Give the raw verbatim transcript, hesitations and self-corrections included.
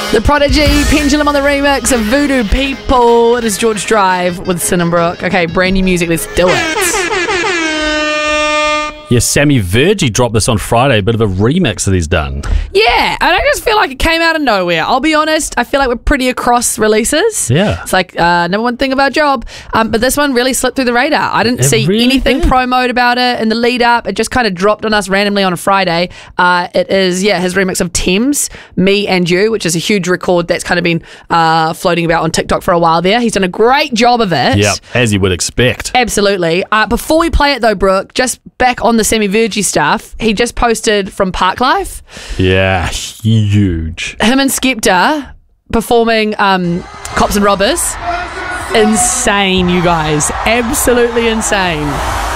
The Prodigy, Pendulum on the remix of Voodoo People. It is George Drive with Sin and Brooke. Okay, brand new music. Let's do it. Yeah, Sammy Virgie dropped this on Friday, a bit of a remix that he's done. Yeah, and I just feel like it came out of nowhere. I'll be honest, I feel like we're pretty across releases. Yeah. It's like uh, number one thing of our job. Um, but this one really slipped through the radar. I didn't It see really anything did. promoted about it in the lead up. It just kind of dropped on us randomly on a Friday. Uh, it is, yeah, his remix of Thames, Me and You, which is a huge record that's kind of been uh, floating about on TikTok for a while there. He's done a great job of it. Yeah, as you would expect. Absolutely. Uh, before we play it though, Brooke, just back on the Sammy Virgie stuff, he just posted from Parklife. Yeah, huge. Him and Skepta performing um, Cops and Robbers. Insane, you guys. Absolutely insane.